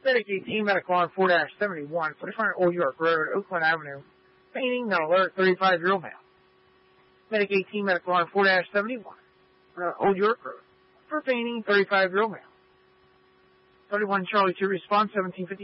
Medic 18, Medic Alarm 4-71, 4500 Old York Road, Oakland Avenue. Fainting, no alert, 35-year-old male. Medic 18, Medic Alarm 4-71, Old York Road. For fainting, 35-year-old male. 31 Charlie 2 response, 1750.